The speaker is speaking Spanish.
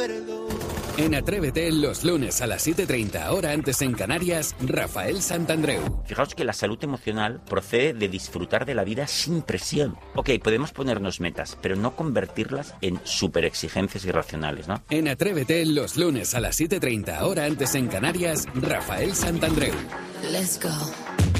En Atrévete, los lunes a las 7:30, hora antes en Canarias, Rafael Santandreu. Fijaos que la salud emocional procede de disfrutar de la vida sin presión. Ok, podemos ponernos metas, pero no convertirlas en superexigencias irracionales, ¿no? En Atrévete, los lunes a las 7:30, hora antes en Canarias, Rafael Santandreu. Let's go.